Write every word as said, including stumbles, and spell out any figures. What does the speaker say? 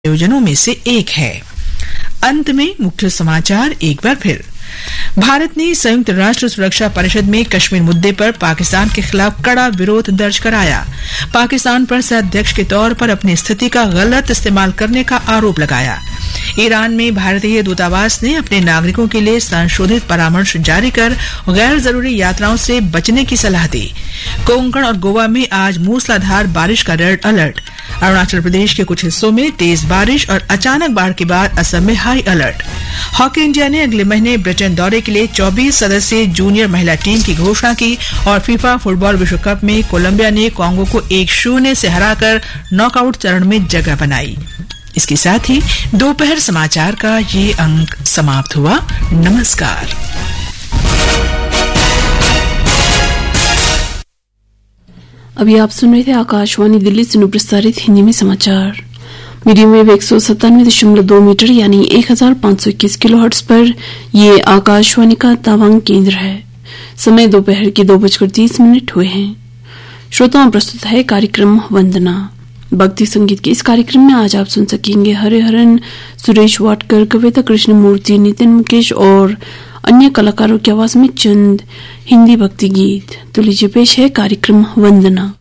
आयोजनों में से एक है। अंत में मुख्य समाचार एक बार फिर। भारत ने संयुक्त राष्ट्र सुरक्षा परिषद में कश्मीर मुद्दे पर पाकिस्तान के खिलाफ कड़ा विरोध दर्ज कराया। पाकिस्तान पर सह-अध्यक्ष के तौर पर अपनी स्थिति का गलत इस्तेमाल करने का आरोप लगाया। ईरान में भारतीय दूतावास ने अपने नागरिकों के लिए संशोधित परामर्श जारी कर गैर जरूरी यात्राओं से बचने की सलाह दी। कोंकण और गोवा में आज मूसलाधार बारिश का रेड अलर्ट। अरुणाचल प्रदेश के कुछ हिस्सों में तेज बारिश और अचानक बाढ़ के बाद असम में हाई अलर्ट। हॉकी इंडिया ने अगले महीने ब्रिटेन दौरे के लिए चौबीस सदस्यीय जूनियर महिला टीम की घोषणा की और फीफा फुटबॉल विश्व कप में कोलंबिया ने कांगो को एक शून्य से हराकर नॉकआउट चरण में जगह बनाई। इसके साथ ही दोपहर समाचार का ये अंक समाप्त हुआ। नमस्कार। अभी आप सुन रहे थे आकाशवाणी दिल्ली से प्रसारित हिंदी में समाचार। मीडियम वेव एक सौ सत्तानवे दशमलव दो मीटर यानी एक हजार पांच सौ इक्कीस किलो हर्ट्ज पर ये आकाशवाणी का तवांग केंद्र है। समय दोपहर के दो बजकर तीस मिनट हुए हैं। श्रोताओं, प्रस्तुत है कार्यक्रम वंदना। भक्ति संगीत के इस कार्यक्रम में आज आप सुन सकेंगे हरिहरन, सुरेश वाडकर, कविता कृष्णमूर्ति, नितिन मुकेश और अन्य कलाकारों की आवाज में चंद हिंदी भक्ति गीत। तो लीजिए पेश है कार्यक्रम वंदना।